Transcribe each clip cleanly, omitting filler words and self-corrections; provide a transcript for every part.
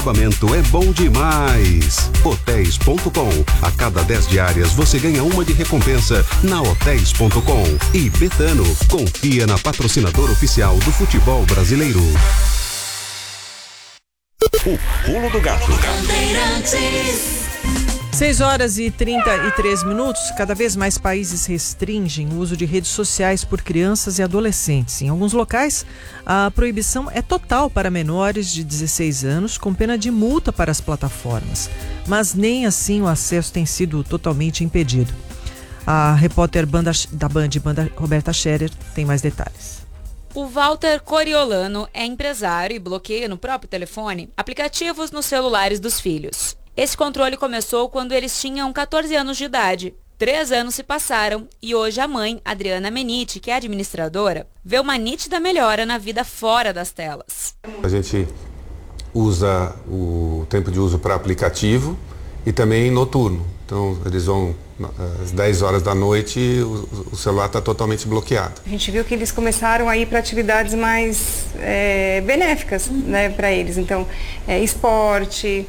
Equipamento é bom demais. Hotéis.com. A cada 10 diárias você ganha uma de recompensa na Hotéis.com. E Betano. Confia na patrocinadora oficial do futebol brasileiro. O Pulo do Gato. 6h33. Cada vez mais países restringem o uso de redes sociais por crianças e adolescentes. Em alguns locais, a proibição é total para menores de 16 anos, com pena de multa para as plataformas. Mas nem assim o acesso tem sido totalmente impedido. A repórter da Band, Roberta Scherer, tem mais detalhes. O Walter Coriolano é empresário e bloqueia no próprio telefone aplicativos nos celulares dos filhos. Esse controle começou quando eles tinham 14 anos de idade. 3 anos se passaram e hoje a mãe, Adriana Menite, que é administradora, vê uma nítida melhora na vida fora das telas. A gente usa o tempo de uso para aplicativo e também noturno. Então eles vão às 10 horas da noite, o celular está totalmente bloqueado. A gente viu que eles começaram a ir para atividades mais benéficas, né, para eles. Então, esporte,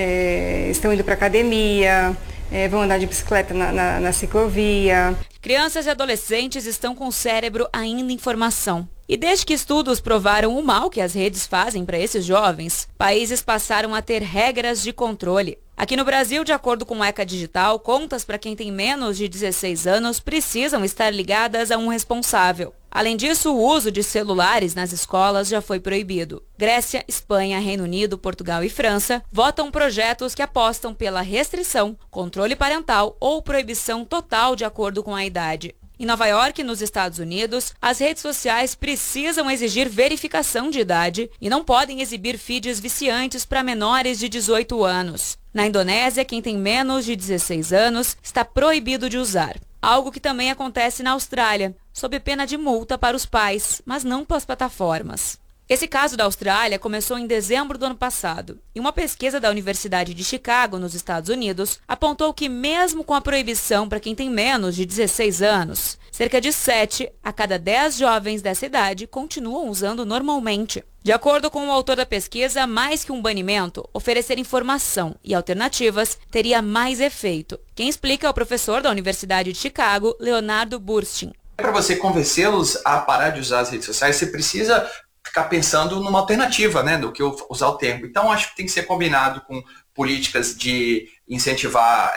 estão indo para academia, vão andar de bicicleta na ciclovia. Crianças e adolescentes estão com o cérebro ainda em formação. E desde que estudos provaram o mal que as redes fazem para esses jovens, países passaram a ter regras de controle. Aqui no Brasil, de acordo com o ECA Digital, contas para quem tem menos de 16 anos precisam estar ligadas a um responsável. Além disso, o uso de celulares nas escolas já foi proibido. Grécia, Espanha, Reino Unido, Portugal e França votam projetos que apostam pela restrição, controle parental ou proibição total de acordo com a idade. Em Nova York, nos Estados Unidos, as redes sociais precisam exigir verificação de idade e não podem exibir feeds viciantes para menores de 18 anos. Na Indonésia, quem tem menos de 16 anos está proibido de usar. Algo que também acontece na Austrália, sob pena de multa para os pais, mas não para as plataformas. Esse caso da Austrália começou em dezembro do ano passado, e uma pesquisa da Universidade de Chicago, nos Estados Unidos, apontou que mesmo com a proibição para quem tem menos de 16 anos, cerca de 7 a cada 10 jovens dessa idade continuam usando normalmente. De acordo com o autor da pesquisa, mais que um banimento, oferecer informação e alternativas teria mais efeito. Quem explica é o professor da Universidade de Chicago, Leonardo Burstein. Para você convencê-los a parar de usar as redes sociais, você precisa ficar pensando numa alternativa, né, do que usar o tempo. Então, acho que tem que ser combinado com políticas de incentivar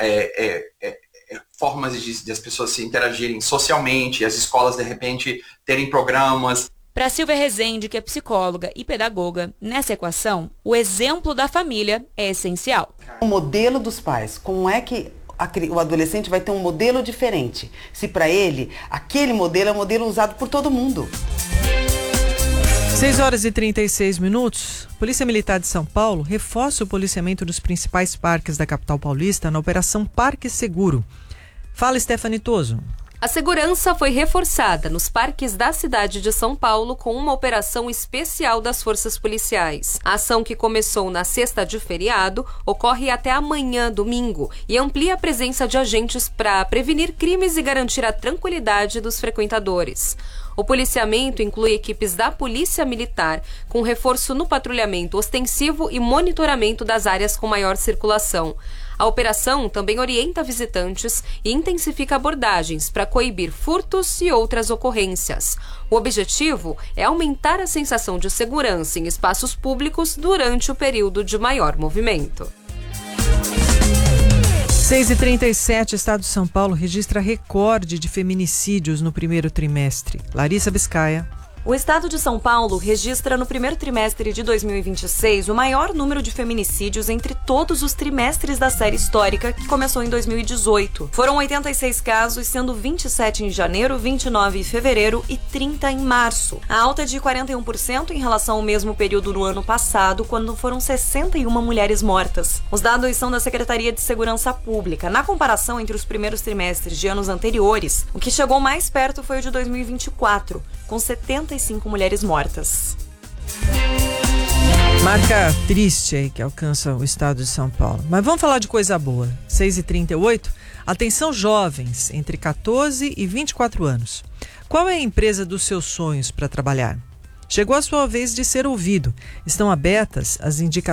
formas de as pessoas se interagirem socialmente, as escolas, de repente, terem programas. Para Silvia Rezende, que é psicóloga e pedagoga, nessa equação, o exemplo da família é essencial. O modelo dos pais, como é que o adolescente vai ter um modelo diferente? Se para ele, aquele modelo é um modelo usado por todo mundo. 6h36. Polícia Militar de São Paulo reforça o policiamento dos principais parques da capital paulista na Operação Parque Seguro. Fala, Stephanie Toso. A segurança foi reforçada nos parques da cidade de São Paulo com uma operação especial das forças policiais. A ação, que começou na sexta de feriado, ocorre até amanhã, domingo, e amplia a presença de agentes para prevenir crimes e garantir a tranquilidade dos frequentadores. O policiamento inclui equipes da Polícia Militar, com reforço no patrulhamento ostensivo e monitoramento das áreas com maior circulação. A operação também orienta visitantes e intensifica abordagens para coibir furtos e outras ocorrências. O objetivo é aumentar a sensação de segurança em espaços públicos durante o período de maior movimento. 6h37, Estado de São Paulo registra recorde de feminicídios no primeiro trimestre. Larissa Biscaia. O estado de São Paulo registra no primeiro trimestre de 2026 o maior número de feminicídios entre todos os trimestres da série histórica, que começou em 2018. Foram 86 casos, sendo 27 em janeiro, 29 em fevereiro e 30 em março. A alta é de 41% em relação ao mesmo período no ano passado, quando foram 61 mulheres mortas. Os dados são da Secretaria de Segurança Pública. Na comparação entre os primeiros trimestres de anos anteriores, o que chegou mais perto foi o de 2024, com 75 mulheres mortas. Marca triste aí que alcança o estado de São Paulo. Mas vamos falar de coisa boa. 6h38. Atenção, jovens entre 14 e 24 anos. Qual é a empresa dos seus sonhos para trabalhar? Chegou a sua vez de ser ouvido. Estão abertas as indicações